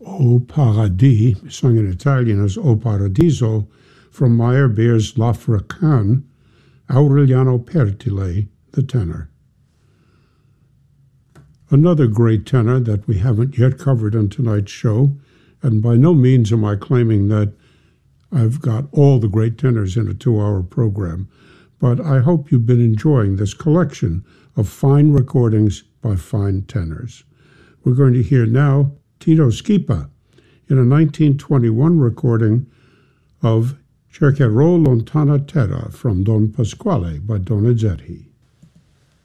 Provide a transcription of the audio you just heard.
O Paradis, sung in Italian as O Paradiso, from Meyerbeer's L'Africaine, Aureliano Pertile, the tenor. Another great tenor that we haven't yet covered on tonight's show, and by no means am I claiming that I've got all the great tenors in a 2-hour program, but I hope you've been enjoying this collection of fine recordings by fine tenors. We're going to hear now Tito Schipa in a 1921 recording of Cercherò lontana terra from Don Pasquale by Donizetti.